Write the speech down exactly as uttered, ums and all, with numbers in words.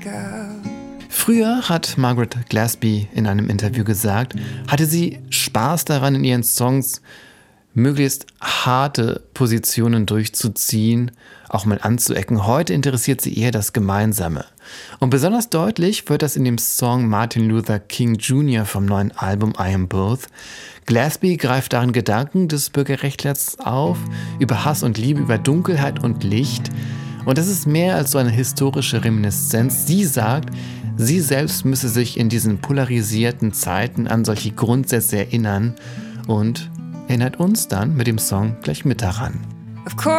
Früher, hat Margaret Gillespie in einem Interview gesagt, hatte sie Spaß daran, in ihren Songs möglichst harte Positionen durchzuziehen, auch mal anzuecken. Heute interessiert sie eher das Gemeinsame. Und besonders deutlich wird das in dem Song Martin Luther King Junior vom neuen Album I Am Both. Gillespie greift darin Gedanken des Bürgerrechtlers auf, über Hass und Liebe, über Dunkelheit und Licht. Und das ist mehr als so eine historische Reminiszenz. Sie sagt, sie selbst müsse sich in diesen polarisierten Zeiten an solche Grundsätze erinnern und erinnert uns dann mit dem Song gleich mit daran.